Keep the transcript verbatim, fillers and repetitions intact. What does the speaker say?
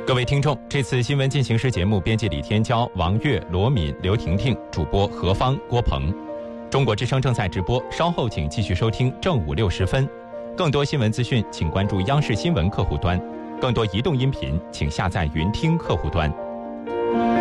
各位听众，这次新闻进行时节目编辑李天骄、王悦、罗敏、刘婷婷，主播何芳、郭鹏。中国之声正在直播，稍后请继续收听正午六时分。更多新闻资讯，请关注央视新闻客户端；更多移动音频，请下载云听客户端。